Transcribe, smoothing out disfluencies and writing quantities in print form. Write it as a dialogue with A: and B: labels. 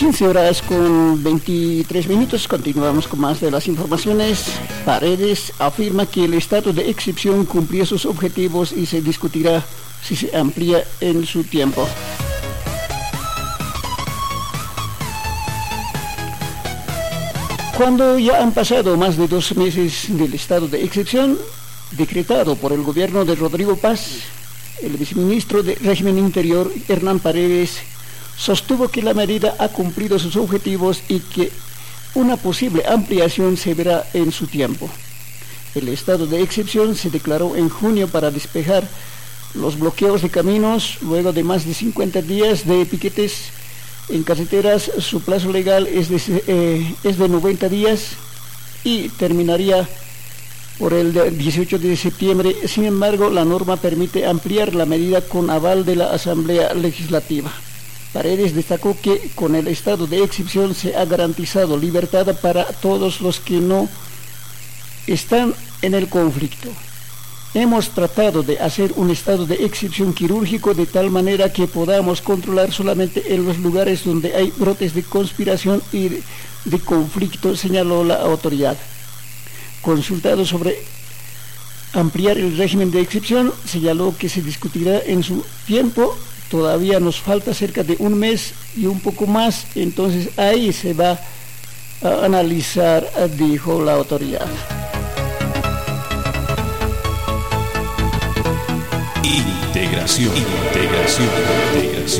A: 15 horas con 23 minutos, continuamos con más de las informaciones. Paredes afirma que el estado de excepción cumplió sus objetivos y se discutirá si se amplía en su tiempo. Cuando ya han pasado más de 2 meses del estado de excepción, decretado por el gobierno de Rodrigo Paz, el viceministro de Régimen Interior, Hernán Paredes, sostuvo que la medida ha cumplido sus objetivos y que una posible ampliación se verá en su tiempo. El estado de excepción se declaró en junio para despejar los bloqueos de caminos. Luego de más de 50 días de piquetes en carreteras, su plazo legal es de 90 días y terminaría por el 18 de septiembre. Sin embargo, la norma permite ampliar la medida con aval de la Asamblea Legislativa. Paredes destacó que con el estado de excepción se ha garantizado libertad para todos los que no están en el conflicto. Hemos tratado de hacer un estado de excepción quirúrgico de tal manera que podamos controlar solamente en los lugares donde hay brotes de conspiración y de conflicto, señaló la autoridad. Consultado sobre ampliar el régimen de excepción, señaló que se discutirá en su tiempo. Todavía nos falta cerca de un mes y un poco más, entonces ahí se va a analizar, dijo la autoridad.
B: Integración.